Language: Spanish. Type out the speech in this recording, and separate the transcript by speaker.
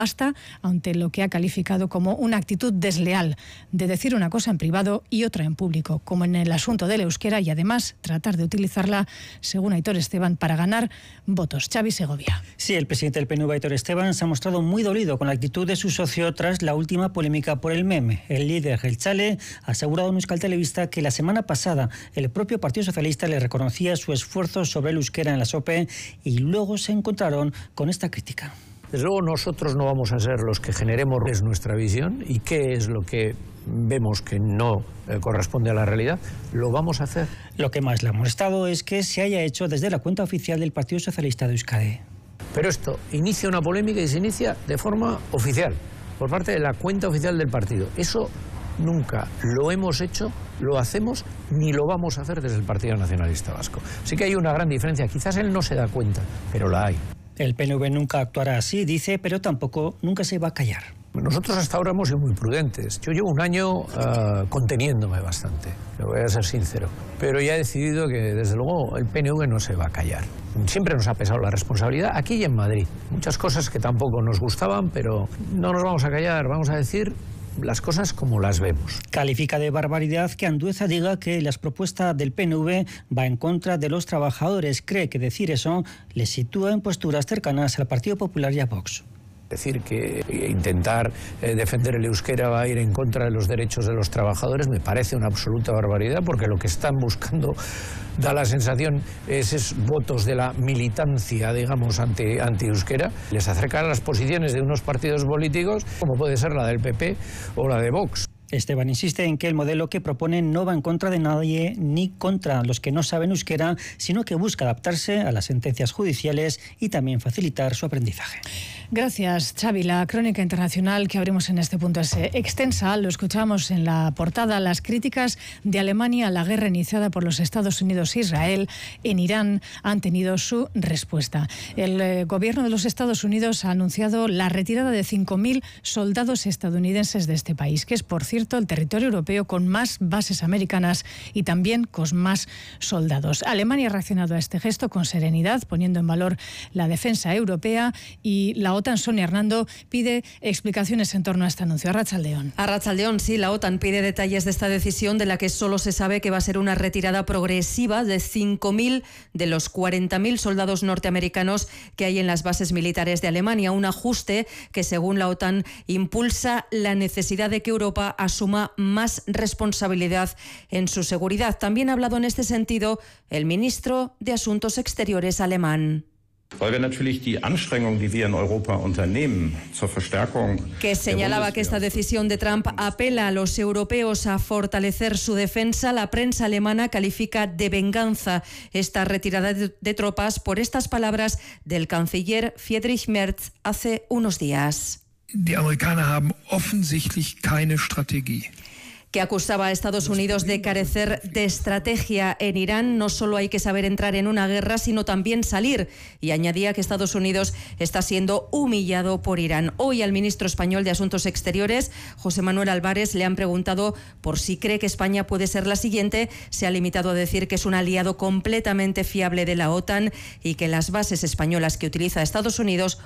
Speaker 1: hasta ante lo que ha calificado como una actitud desleal de decir una cosa en privado y otra en público, como en el asunto del euskera, y además tratar de utilizarla, según Aitor Esteban, para ganar votos. Xavi Segovia.
Speaker 2: Sí, el presidente del PNV, Aitor Esteban, se ha mostrado muy dolido con la actitud de su socio tras la última polémica por el meme. El líder jeltzale ha asegurado en Euskal Telebista que la semana pasada el propio Partido Socialista le reconocía su esfuerzo sobre el euskera en la SOPE y luego se encontraron con esta crítica.
Speaker 3: Desde luego nosotros no vamos a ser los que generemos nuestra visión y qué es lo que vemos que no corresponde a la realidad, lo vamos a hacer.
Speaker 2: Lo que más le ha molestado es que se haya hecho desde la cuenta oficial del Partido Socialista de Euskadi.
Speaker 3: Pero esto inicia una polémica y se inicia de forma oficial, por parte de la cuenta oficial del partido. Eso nunca lo hemos hecho, lo hacemos, ni lo vamos a hacer desde el Partido Nacionalista Vasco. Así que hay una gran diferencia. Quizás él no se da cuenta, pero la hay.
Speaker 2: El PNV nunca actuará así, dice, pero tampoco nunca se va a callar.
Speaker 3: Nosotros hasta ahora hemos sido muy prudentes. Yo llevo un año conteniéndome bastante, le voy a ser sincero. Pero ya he decidido que, desde luego, el PNV no se va a callar. Siempre nos ha pesado la responsabilidad, aquí y en Madrid. Muchas cosas que tampoco nos gustaban, pero no nos vamos a callar, vamos a decir las cosas como las vemos.
Speaker 2: Califica de barbaridad que Andueza diga que las propuestas del PNV va en contra de los trabajadores. Cree que decir eso les sitúa en posturas cercanas al Partido Popular y a Vox.
Speaker 3: Decir que intentar defender el euskera va a ir en contra de los derechos de los trabajadores me parece una absoluta barbaridad, porque lo que están buscando, da la sensación, es votos de la militancia, digamos, anti-euskera. Les acercan a las posiciones de unos partidos políticos, como puede ser la del PP o la de Vox.
Speaker 2: Esteban insiste en que el modelo que propone no va en contra de nadie ni contra los que no saben euskera, sino que busca adaptarse a las sentencias judiciales y también facilitar su aprendizaje.
Speaker 1: Gracias, Xavi. La crónica internacional que abrimos en este punto es extensa. Lo escuchamos en la portada. Las críticas de Alemania a la guerra iniciada por los Estados Unidos e Israel en Irán han tenido su respuesta. El gobierno de los Estados Unidos ha anunciado la retirada de 5.000 soldados estadounidenses de este país, que es, por cierto, el territorio europeo con más bases americanas y también con más soldados. Alemania ha reaccionado a este gesto con serenidad, poniendo en valor la defensa europea, y la OTAN, Sonia Hernando, pide explicaciones en torno a este anuncio. Arratsaldeon.
Speaker 4: Arratsaldeon, sí, la OTAN pide detalles de esta decisión, de la que solo se sabe que va a ser una retirada progresiva de 5.000 de los 40.000 soldados norteamericanos que hay en las bases militares de Alemania. Un ajuste que, según la OTAN, impulsa la necesidad de que Europa asuma más responsabilidad en su seguridad. También ha hablado en este sentido el ministro de Asuntos Exteriores alemán. Que señalaba que esta decisión de Trump apela a los europeos a fortalecer su defensa. La prensa alemana califica de venganza esta retirada de tropas por estas palabras del canciller Friedrich Merz hace unos días.
Speaker 5: Die Amerikaner haben offensichtlich keine Strategie.
Speaker 4: Que acusaba a Estados Unidos de carecer de estrategia en Irán. No solo hay que saber entrar en una guerra, sino también salir. Y añadía que Estados Unidos está siendo humillado por Irán. Hoy al ministro español de Asuntos Exteriores, José Manuel Álvarez, le han preguntado por si cree que España puede ser la siguiente. Se ha limitado a decir que es un aliado completamente fiable de la OTAN y que las bases españolas que utiliza Estados Unidos